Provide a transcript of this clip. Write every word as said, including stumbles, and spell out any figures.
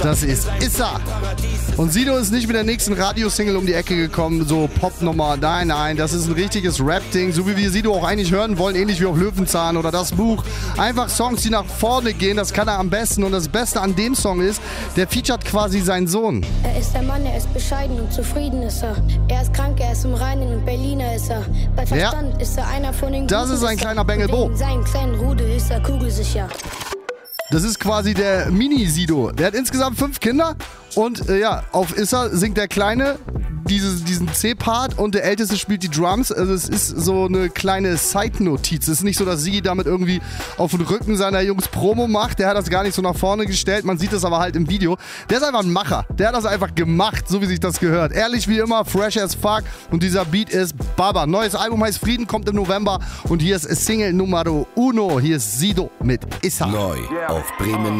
Das ist Issa. Und Sido ist nicht mit der nächsten Radiosingle um die Ecke gekommen, so Popnummer. Nein, nein, das ist ein richtiges Rap-Ding, so wie wir Sido auch eigentlich hören wollen, ähnlich wie auf Löwenzahn oder das Buch. Einfach Songs, die nach vorne gehen, das kann er am besten. Und das Beste an dem Song ist, der featuret quasi seinen Sohn. Er ist der Mann, er ist bescheiden und zufrieden ist er. Er ist krank, er ist im Reinen und Berliner ist er. Bei Verstand ja. ist er einer von den Das Guten, ist ein kleiner Bengel Bo. In seinen kleinen Rudel ist er kugelsicher. Das ist quasi der Mini-Sido. Der hat insgesamt fünf Kinder und äh, ja, auf Issa singt der Kleine dieses, diesen C-Part und der Älteste spielt die Drums. Also es ist so eine kleine Side-Notiz. Es ist nicht so, dass Sigi damit irgendwie auf den Rücken seiner Jungs Promo macht. Der hat das gar nicht so nach vorne gestellt. Man sieht das aber halt im Video. Der ist einfach ein Macher. Der hat das einfach gemacht, so wie sich das gehört. Ehrlich wie immer, fresh as fuck. Und dieser Beat ist Baba. Neues Album heißt Frieden, kommt im November. Und hier ist Single Numero Uno. Hier ist Sido mit Issa. Neu auf Bremen